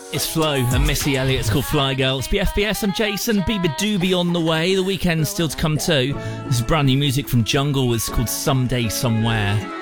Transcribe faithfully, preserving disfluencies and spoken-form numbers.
It's Flo and Missy Elliott. It's called Fly Girl. It's B F B S. I'm Jason. Bieber Doobie on the way. The weekend's still to come too. This is brand new music from Jungle. It's called Someday Somewhere.